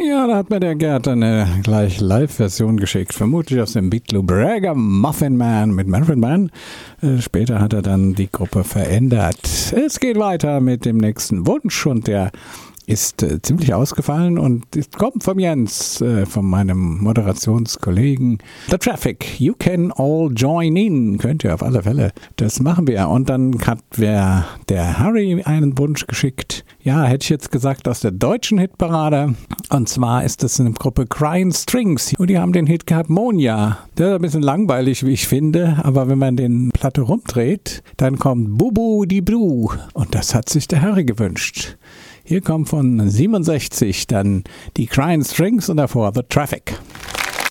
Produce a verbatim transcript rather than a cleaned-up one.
Ja, da hat mir der Gerd eine gleich Live-Version geschickt, vermutlich aus dem Big Blue Bragger Muffin Man mit Manfred Mann. Äh, später hat er dann die Gruppe verändert. Es geht weiter mit dem nächsten Wunsch und der ist äh, ziemlich ausgefallen und es kommt vom Jens, äh, von meinem Moderationskollegen. The Traffic, you can all join in. Könnt ihr auf alle Fälle. Das machen wir. Und dann hat wer der Harry einen Wunsch geschickt. Ja, hätte ich jetzt gesagt, aus der deutschen Hitparade. Und zwar ist das eine Gruppe Crying Strings. Und die haben den Hit gehabt, Monja. Der ist ein bisschen langweilig, wie ich finde. Aber wenn man den Platte rumdreht, dann kommt Bubu di Bru. Und das hat sich der Harry gewünscht. Hier kommt von siebenundsechzig dann die Crying Strings und davor The Traffic.